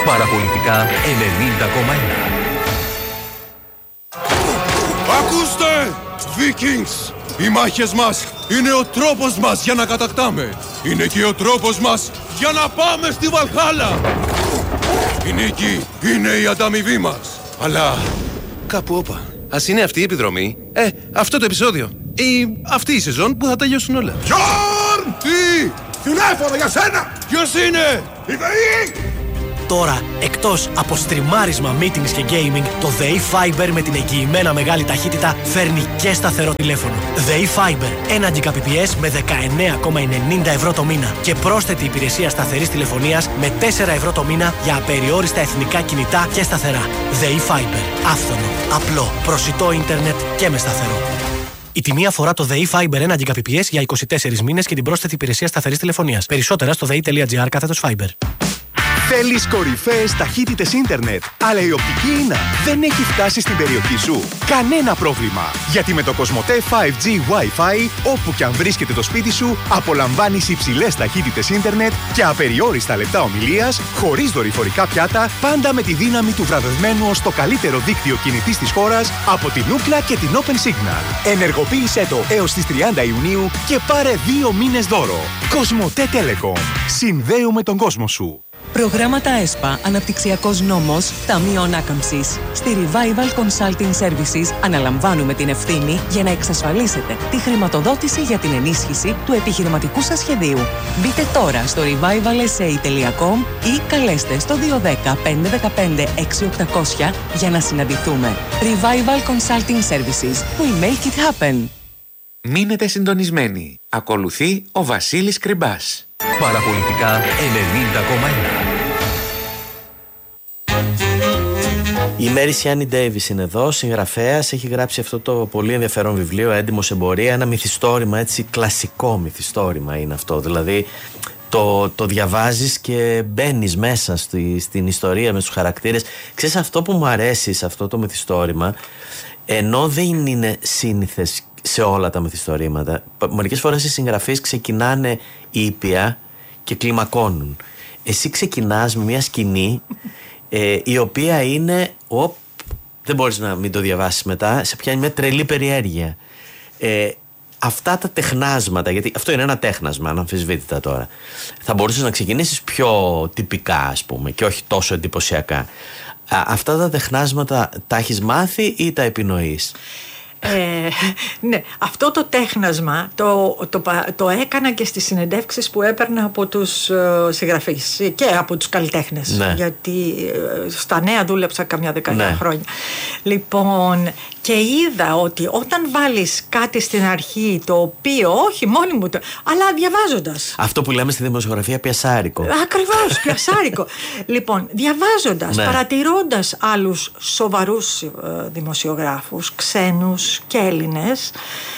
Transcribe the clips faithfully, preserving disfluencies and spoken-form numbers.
Παραπολιτικά ενενήντα κόμμα ένα. Ακούστε! Vikings! Οι μάχες μας είναι ο τρόπος μας για να κατακτάμε. Είναι και ο τρόπος μας για να πάμε στη Βαλχάλα. Η νίκη είναι η ανταμοιβή μας. Αλλά κάπου όπα. Ας είναι αυτή η επιδρομή, ε, αυτό το επεισόδιο ή αυτή η σεζόν που θα τελειώσουν όλα. Γιόρν! Τι! Τηλέφωνο για σένα! Ποιος είναι? Η ΔΕΗ! Τώρα, εκτός από στριμάρισμα, meetings και gaming, το ΔΕΗ Fiber με την εγγυημένα μεγάλη ταχύτητα φέρνει και σταθερό τηλέφωνο. ΔΕΗ Fiber, ένα Gbps με δεκαεννέα κόμμα ενενήντα ευρώ το μήνα και πρόσθετη υπηρεσία σταθερής τηλεφωνίας με τέσσερα ευρώ το μήνα για απεριόριστα εθνικά κινητά και σταθερά. ΔΕΗ Fiber, άφθονο, απλό, προσιτό ίντερνετ και με σταθερό. Η τιμή αφορά το ΔΕΗ Fiber ένα Gbps για είκοσι τέσσερις μήνες και την πρόσθετη υπηρεσία σταθερής τηλεφωνίας. Περισσότερα στο δei.gr κάθετος Fiber. Θέλεις κορυφαίες ταχύτητες ίντερνετ, αλλά η οπτική ίνα δεν έχει φτάσει στην περιοχή σου? Κανένα πρόβλημα, γιατί με το Κοσμοτέ φάιβ τζι Wi-Fi, όπου και αν βρίσκεται το σπίτι σου, απολαμβάνεις υψηλές ταχύτητες ίντερνετ και απεριόριστα λεπτά ομιλίας, χωρίς δορυφορικά πιάτα, πάντα με τη δύναμη του βραβευμένου ως το καλύτερο δίκτυο κινητής της χώρας από την Ookla και την Open Signal. Ενεργοποίησέ το έως τις τριάντα Ιουνίου και πάρε δύο μήνες δώρο. Κοσμοτέ Telecom. Συνδέουμε τον κόσμο σου. Προγράμματα ΕΣΠΑ, Αναπτυξιακός Νόμος, Ταμείο Ανάκαμψης. Στη Revival Consulting Services αναλαμβάνουμε την ευθύνη για να εξασφαλίσετε τη χρηματοδότηση για την ενίσχυση του επιχειρηματικού σας σχεδίου. Μπείτε τώρα στο revival s a τελεία com ή καλέστε στο δύο ένα μηδέν πέντε ένα πέντε έξι οκτακόσια για να συναντηθούμε. Revival Consulting Services. We make it happen. Μείνετε συντονισμένοι. Ακολουθεί ο Βασίλης Κρυμπάς. Παραπολιτικά ενενήντα κόμμα ένα. Η Μέρι Σιάνι Ντέιβις είναι εδώ, συγγραφέας, έχει γράψει αυτό το πολύ ενδιαφέρον βιβλίο, Έντιμος Εμπορία, ένα μυθιστόρημα, έτσι κλασικό μυθιστόρημα είναι αυτό, δηλαδή το, το διαβάζεις και μπαίνεις μέσα στη, στην ιστορία με τους χαρακτήρες. Ξέρεις, αυτό που μου αρέσει σε αυτό το μυθιστόρημα, ενώ δεν είναι σύνηθες σε όλα τα μυθιστορήματα, μερικές φορές οι συγγραφείς ξεκινάνε ήπια και κλιμακώνουν. Εσύ ξεκινάς με μια σκηνή ε, η οποία είναι οπ, δεν μπορείς να μην το διαβάσεις μετά, σε πιάνει μια τρελή περιέργεια. ε, Αυτά τα τεχνάσματα, γιατί αυτό είναι ένα τέχνασμα αναμφισβήτητα τώρα, θα μπορούσες να ξεκινήσεις πιο τυπικά, ας πούμε, και όχι τόσο εντυπωσιακά. Α, αυτά τα τεχνάσματα τα έχεις μάθει ή τα επινοείς? Ε, ναι, αυτό το τέχνασμα το, το, το έκανα και στις συνεντεύξεις που έπαιρνα από τους uh, συγγραφείς και από τους καλλιτέχνες, ναι. Γιατί uh, στα νέα δούλεψα καμιά δεκαετία ναι. χρόνια. Λοιπόν, και είδα ότι όταν βάλεις κάτι στην αρχή, το οποίο όχι μόνοι μου το, αλλά διαβάζοντας, αυτό που λέμε στη δημοσιογραφία πιασάρικο. Ακριβώς, πιασάρικο. Λοιπόν, διαβάζοντας, ναι. παρατηρώντας άλλους σοβαρούς uh, δημοσιογράφους, ξένους και Έλληνες,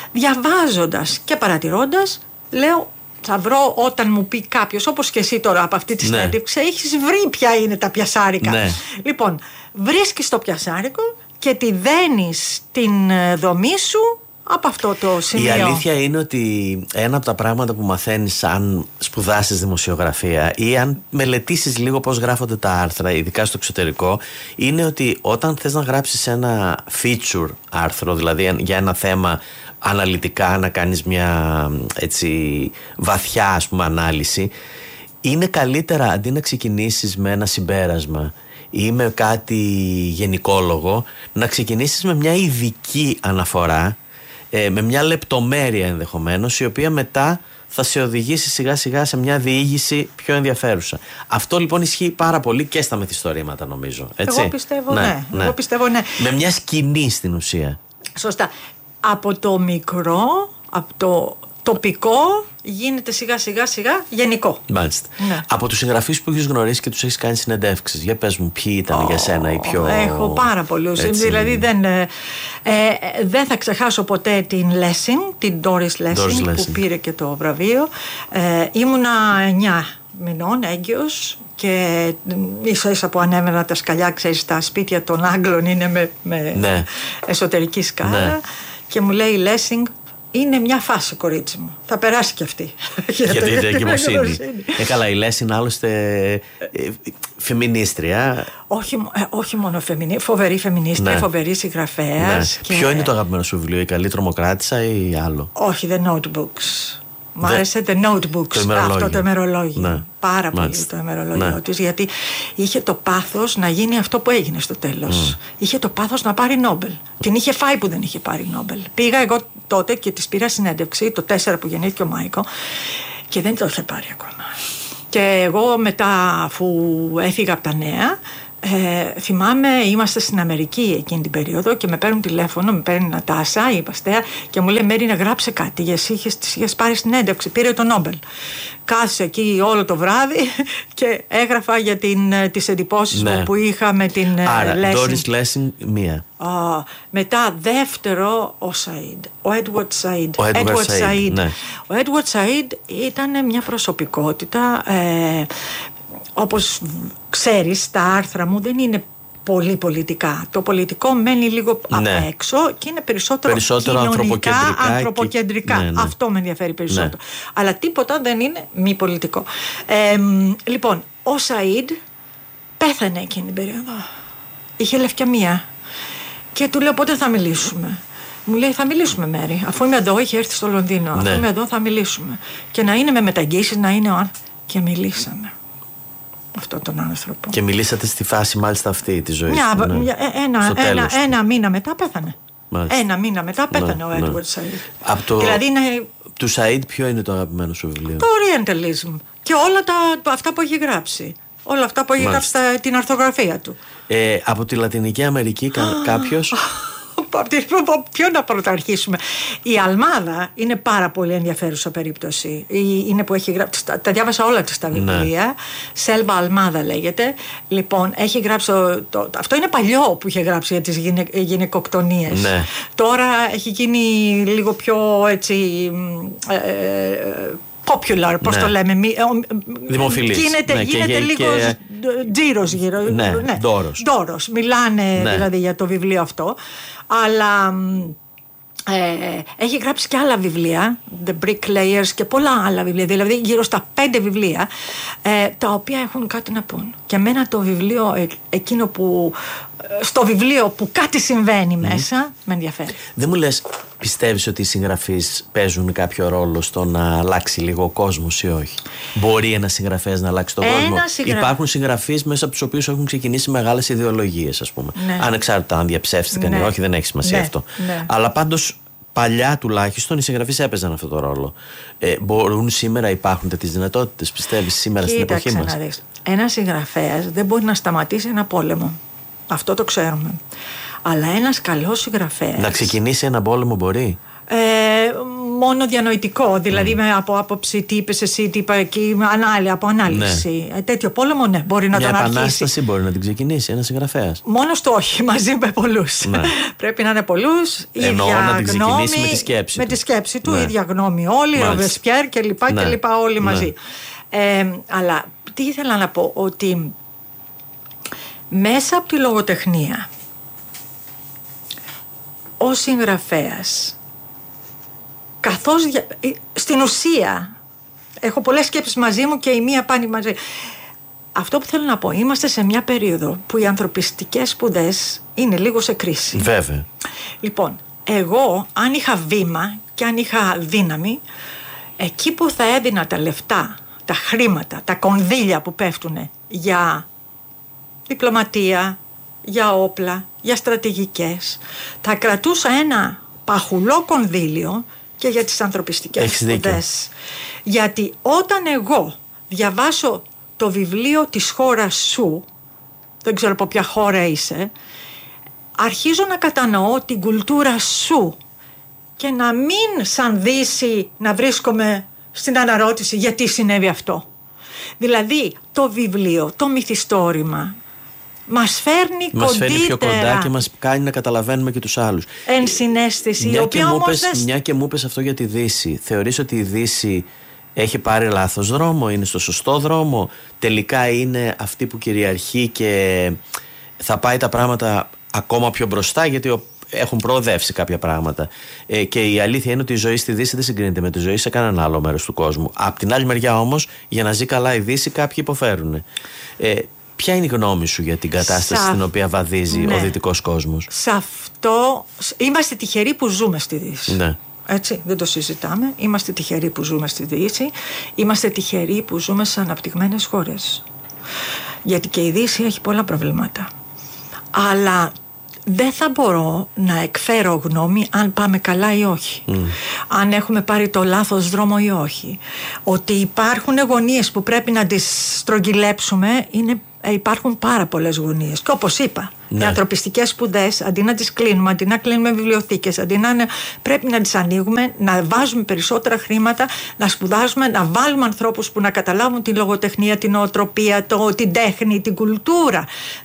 διαβάζοντας και παρατηρώντας, λέω, θα βρω όταν μου πει κάποιος, όπως και εσύ τώρα από αυτή τη συνέντευξη, ναι. έχεις βρει ποια είναι τα πιασάρικα. Ναι. Λοιπόν, βρίσκεις το πιασάρικο και τη δένεις την δομή σου από αυτό το σημείο. Η αλήθεια είναι ότι ένα από τα πράγματα που μαθαίνεις αν σπουδάσεις δημοσιογραφία ή αν μελετήσεις λίγο πώς γράφονται τα άρθρα, ειδικά στο εξωτερικό, είναι ότι όταν θες να γράψεις ένα feature άρθρο, δηλαδή για ένα θέμα αναλυτικά, να κάνεις μια έτσι βαθιά, ας πούμε, ανάλυση, είναι καλύτερα αντί να ξεκινήσεις με ένα συμπέρασμα ή με κάτι γενικόλογο, να ξεκινήσεις με μια ειδική αναφορά, με μια λεπτομέρεια ενδεχομένως, η οποία μετά θα σε οδηγήσει σιγά σιγά σε μια διήγηση πιο ενδιαφέρουσα. Αυτό λοιπόν ισχύει πάρα πολύ και στα μυθιστορήματα, νομίζω. Έτσι? Εγώ πιστεύω ναι, ναι. ναι. Εγώ πιστεύω ναι. Με μια σκηνή στην ουσία. Σωστά. Από το μικρό, από το τοπικό, γίνεται σιγά σιγά σιγά γενικό. Μάλιστα. Ναι. Από τους συγγραφείς που έχεις γνωρίσει και τους έχεις κάνει συνεντεύξεις, για πες μου ποιοι ήταν oh, για σένα οι πιο... Έχω πάρα πολλούς. Έτσι... Δηλαδή δεν, ε, ε, δεν θα ξεχάσω ποτέ την Lessing, την Doris Lessing, Doris που Lessing. Πήρε και το βραβείο. Ε, ήμουνα εννιά μηνών έγκυος και ίσα ίσα που ανέβαινα τα σκαλιά, ξέρεις, τα σπίτια των Άγγλων είναι με, με ναι. εσωτερική σκάλα, ναι. και μου λέει η Lessing, είναι μια φάση, κορίτσι μου. Θα περάσει κι αυτή. Για την εγκυμοσύνη. Ε, καλά, η Λέση είναι άλλωστε ε, φεμινίστρια. Όχι, ε, όχι μόνο φεμινίστρια, φοβερή φεμινίστρια, ναι. φοβερή συγγραφέα. Ναι. Και... Ποιο είναι το αγαπημένο σου βιβλίο, Η Καλή Τρομοκράτησα ή άλλο? Όχι, The Notebooks. Μ' άρεσε The Notebooks, το αυτό το ημερολόγιο. Ναι. Πάρα πολύ Μάλιστα. το ημερολόγιο ναι. της, γιατί είχε το πάθος να γίνει αυτό που έγινε στο τέλος. Mm. Είχε το πάθος να πάρει Νόμπελ. Την είχε φάει που δεν είχε πάρει Νόμπελ. Πήγα εγώ τότε και της πήρα συνέντευξη, το τέσσερα που γεννήθηκε ο Μάικο, και δεν το είχε πάρει ακόμα. Και εγώ μετά, αφού έφυγα από τα νέα, Ε, θυμάμαι, είμαστε στην Αμερική εκείνη την περίοδο και με παίρνουν τηλέφωνο, με παίρνει η Νατάσα, η Παστέα, και μου λέει: Μέρη, να γράψε κάτι. Γιατί εσύ είχες, είχες πάρει συνέντευξη, πήρε το Νόμπελ. Κάθισε εκεί όλο το βράδυ και έγραφα για την, τις εντυπώσεις ναι. μου που είχα με την Άρα, Lessing. Doris Lessing, μία. Oh, μετά δεύτερο ο Σαΐντ, ο Έντουαρτ Σαΐντ. Ο Έντουαρτ Σαΐντ, ναι. Ο Έντουαρτ Σαΐντ ήταν μια προσωπικότητα. Ε, Όπως ξέρεις, τα άρθρα μου δεν είναι πολύ πολιτικά. Το πολιτικό μένει λίγο ναι. απ' έξω και είναι περισσότερο, περισσότερο κοινωνικά, ανθρωποκεντρικά. ανθρωποκεντρικά. Και... Ναι, ναι. Αυτό με ενδιαφέρει περισσότερο. Ναι. Αλλά τίποτα δεν είναι μη πολιτικό. Ε, λοιπόν, ο Σαΐντ πέθανε εκείνη την περίοδο. Είχε λευκαιμία. Και του λέω: Πότε θα μιλήσουμε? Μου λέει: Θα μιλήσουμε, Μέρη. Αφού είμαι εδώ, είχε έρθει στο Λονδίνο. Ναι. Αφού είμαι εδώ, θα μιλήσουμε. Και να είναι με μεταγγίσεις, να είναι ο άνθρωπος. Και μιλήσαμε. Αυτό τον άνθρωπο. Και μιλήσατε στη φάση μάλιστα αυτή τη ζωή. Μια, ναι. ένα, ένα, ένα μήνα μετά πέθανε. Μάλιστα. Ένα μήνα μετά πέθανε ναι, ο Έντουαρτ ναι. Σαΐντ. Από το... Δηλαδή είναι... Του Σαΐντ ποιο είναι το αγαπημένο σου βιβλίο? Το Orientalism. Και όλα τα, αυτά που έχει γράψει. Όλα αυτά που έχει γράψει στα, την αρθογραφία του. Ε, από τη Λατινική Αμερική κάποιος... Ποιο να πρωταρχίσουμε? Η Αλμάδα είναι πάρα πολύ ενδιαφέρουσα περίπτωση. Είναι που έχει γράψει, τα διάβασα όλα της τα βιβλία. Ναι. Σέλβα Αλμάδα λέγεται. Λοιπόν, έχει γράψει το, το, αυτό είναι παλιό που είχε γράψει για τις γυναι, γυναικοκτονίες. Ναι. Τώρα έχει γίνει λίγο πιο έτσι ε, ε, popular, πώς ναι. το λέμε, δημοφιλής. Γίνεται, ναι, γίνεται και, λίγο και... τζίρος γύρω. Ναι, ναι. Ντόρος. Ντόρος. Μιλάνε ναι. δηλαδή για το βιβλίο αυτό. Αλλά ε, έχει γράψει και άλλα βιβλία, The Bricklayers και πολλά άλλα βιβλία, δηλαδή γύρω στα πέντε βιβλία, ε, τα οποία έχουν κάτι να πούν. Και εμένα το βιβλίο, ε, εκείνο που, στο βιβλίο που κάτι συμβαίνει mm. μέσα, με ενδιαφέρει. Δεν μου λες, πιστεύεις ότι οι συγγραφείς παίζουν κάποιο ρόλο στο να αλλάξει λίγο ο κόσμος ή όχι? Μπορεί ένας συγγραφέας να αλλάξει τον ένα κόσμο? Συγγρα... Υπάρχουν συγγραφείς μέσα από τους οποίους έχουν ξεκινήσει μεγάλες ιδεολογίες, ας πούμε. Ναι. Ανεξάρτητα αν διαψεύστηκαν ή ναι. όχι, δεν έχει σημασία ναι. αυτό. Ναι. Αλλά πάντως παλιά τουλάχιστον οι συγγραφείς έπαιζαν αυτό το ρόλο. Ε, μπορούν σήμερα, υπάρχουν τέτοιες δυνατότητες, πιστεύεις, σήμερα Κοίτα, στην εποχή μας? Ένας συγγραφέας δεν μπορεί να σταματήσει ένα πόλεμο. Αυτό το ξέρουμε. Αλλά ένας καλός συγγραφέας... Να ξεκινήσει ένα πόλεμο μπορεί? Ε, μόνο διανοητικό. Δηλαδή mm. με από άποψη τι είπες εσύ, τι είπα εκεί, ανάλυση, από ανάλυση. Ναι. Ε, τέτοιο πόλεμο, ναι, μπορεί να Μια τον αρχίσει. Μια επανάσταση μπορεί να την ξεκινήσει ένας συγγραφέας? Μόνος του όχι, μαζί με πολλούς. Ναι. Πρέπει να είναι πολλούς. Εννοώ ίδια να την ξεκινήσει γνώμη, με τη σκέψη με του. τη σκέψη του, ναι. ίδια γνώμη όλοι, ο Βεσπιέρ και λοιπά ναι. και λοιπά όλοι ναι. μαζί. Ε, αλλά τι ήθελα να πω, ότι μέσα από τη λογοτεχνία ο συγγραφέας, καθώς στην ουσία έχω πολλές σκέψεις μαζί μου και η μία πάνε μαζί. Αυτό που θέλω να πω, είμαστε σε μια περίοδο που οι ανθρωπιστικές σπουδές είναι λίγο σε κρίση. Βέβαια. Λοιπόν, εγώ αν είχα βήμα και αν είχα δύναμη, εκεί που θα έδινα τα λεφτά, τα χρήματα, τα κονδύλια που πέφτουν για διπλωματία, για όπλα, για στρατηγικές, θα κρατούσα ένα παχουλό κονδύλιο και για τις ανθρωπιστικές σπουδές. Γιατί όταν εγώ διαβάσω το βιβλίο της χώρας σου, δεν ξέρω από ποια χώρα είσαι, αρχίζω να κατανοώ την κουλτούρα σου και να μην σαν Δύση να βρίσκομαι στην αναρώτηση γιατί συνέβη αυτό. Δηλαδή το βιβλίο, το μυθιστόρημα μας φέρνει μας κοντύτερα. Μας φέρνει πιο κοντά και μας κάνει να καταλαβαίνουμε και τους άλλους. Εν συναίσθηση. Μια, οποία και μου όμως πες, δεν... μια και μου πες αυτό για τη Δύση. Θεωρείς ότι η Δύση έχει πάρει λάθος δρόμο, είναι στο σωστό δρόμο, τελικά είναι αυτή που κυριαρχεί και θα πάει τα πράγματα ακόμα πιο μπροστά? Γιατί ο, έχουν προοδεύσει κάποια πράγματα. Ε, και η αλήθεια είναι ότι η ζωή στη Δύση δεν συγκρίνεται με τη ζωή σε κανένα άλλο μέρος του κόσμου. Απ' την άλλη μεριά όμως, για να ζει καλά η Δύση, κάποιοι υποφέρουν. Ε, ποια είναι η γνώμη σου για την κατάσταση Σα... στην οποία βαδίζει ναι. ο δυτικός κόσμος? Σε αυτό είμαστε τυχεροί που ζούμε στη Δύση. Ναι. Έτσι, δεν το συζητάμε. Είμαστε τυχεροί που ζούμε στη Δύση. Είμαστε τυχεροί που ζούμε σε αναπτυγμένες χώρες. Γιατί και η Δύση έχει πολλά προβλήματα. Αλλά δεν θα μπορώ να εκφέρω γνώμη αν πάμε καλά ή όχι. Mm. Αν έχουμε πάρει το λάθος δρόμο ή όχι. Ότι υπάρχουν γωνίες που πρέπει να τις στρογγυλέψουμε, είναι, υπάρχουν πάρα πολλές γωνίες. Και όπως είπα, ναι. οι ανθρωπιστικές σπουδές, αντί να τις κλείνουμε, αντί να κλείνουμε βιβλιοθήκες, αντί να πρέπει να τις ανοίγουμε, να βάζουμε περισσότερα χρήματα, να σπουδάζουμε, να βάλουμε ανθρώπους που να καταλάβουν την λογοτεχνία, την νοοτροπία, το, την τέχνη, την κουλτούρα.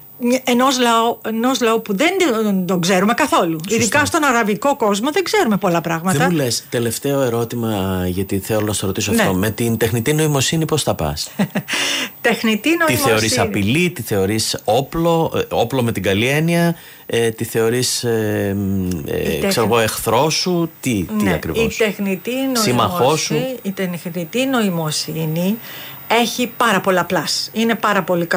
Ενός λαού, ενός λαού που δεν τον ξέρουμε καθόλου. Σωστά. Ειδικά στον αραβικό κόσμο δεν ξέρουμε πολλά πράγματα. Δεν μου λες, τελευταίο ερώτημα, γιατί θέλω να σε ρωτήσω ναι. αυτό. Με την τεχνητή νοημοσύνη πώς θα πας? Τεχνητή νοημοσύνη. Τη θεωρείς απειλή, τη θεωρείς όπλο, όπλο με την καλή έννοια, ε, τη θεωρείς ε, ε, τεχ... ξέρω εγώ, εχθρό σου, τι, ναι. τι ακριβώς? Η τεχνητή νοημοσύνη, η τεχνητή νοημοσύνη έχει πάρα πολλά πλάς. Είναι πάρα πολύ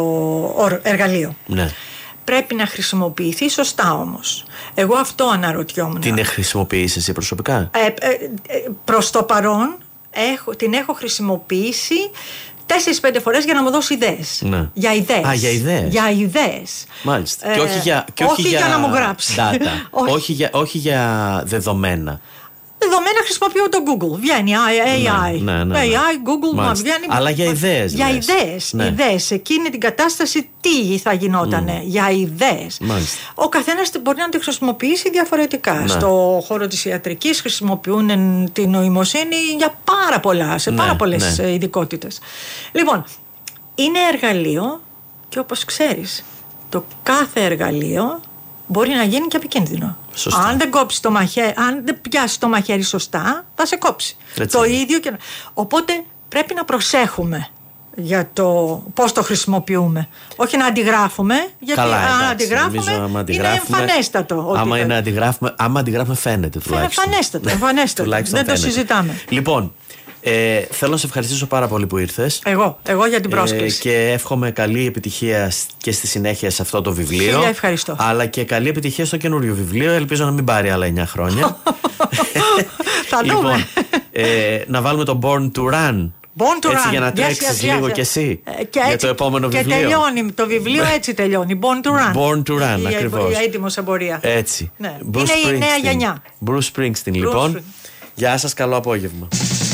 καλό εργαλείο. Ναι. Πρέπει να χρησιμοποιηθεί σωστά όμως. Εγώ αυτό αναρωτιόμουν. Την χρησιμοποιείς εσύ προσωπικά? Ε, ε, ε, προς το παρόν έχω, την έχω χρησιμοποιήσει τέσσερις πέντε φορές για να μου δώσει ιδέες. Ναι. Για ιδέες. Α, για ιδέες. Για ιδέες. Μάλιστα. Ε, και όχι για, και όχι όχι για, για να μου γράψει. Data. όχι. όχι, για, όχι για δεδομένα. Δεδομένα χρησιμοποιώ το Google. Βγαίνει έι άι. Ναι, ναι, ναι. έι άι, Google, μα βγαίνει. Αλλά για ιδέες. Για ιδέες. Ναι. Ιδέες. Εκείνη την κατάσταση τι θα γινότανε. Mm. Για ιδέες. Μάλιστα. Ο καθένας μπορεί να τη χρησιμοποιήσει διαφορετικά. Ναι. Στο χώρο της ιατρικής χρησιμοποιούν την νοημοσύνη για πάρα πολλά, σε πάρα ναι, πολλές ναι. ειδικότητες. Λοιπόν, είναι εργαλείο και όπως ξέρεις, το κάθε εργαλείο μπορεί να γίνει και επικίνδυνο. Σωστά. Αν δεν κόψει το μαχαίρι, αν δεν πιάσει το μαχαίρι σωστά, θα σε κόψει. Έτσι. Το ίδιο και... Οπότε πρέπει να προσέχουμε για το πώς το χρησιμοποιούμε. Όχι να αντιγράφουμε, γιατί καλά, αν εντάξει, αντιγράφουμε είναι εμφανέστατο. Άμα, είναι αντιγράφουμε, άμα αντιγράφουμε φαίνεται τουλάχιστον. Εμφανέστατο, εμφανέστατο. Δεν φαίνεται. Το συζητάμε. Λοιπόν, Ε, θέλω να σε ευχαριστήσω πάρα πολύ που ήρθες. Εγώ, εγώ για την πρόσκληση. Ε, και εύχομαι καλή επιτυχία και στη συνέχεια σε αυτό το βιβλίο. Χίλια ευχαριστώ. Αλλά και καλή επιτυχία στο καινούριο βιβλίο. Ελπίζω να μην πάρει άλλα εννιά χρόνια. Θα δούμε. Λοιπόν, ε, να βάλουμε το Born to Run. Born to έτσι run. για να τρέξεις yes, yes, yes, λίγο yes. κι εσύ ε, και για έτσι, το επόμενο και βιβλίο. Και τελειώνει το βιβλίο έτσι τελειώνει. Born to run. Born to run, η, ακριβώς. Η έτοιμος εμπορία. Έτσι. Ναι. Είναι η νέα γενιά. Bruce Springsteen, λοιπόν. Γεια σας, καλό απόγευμα.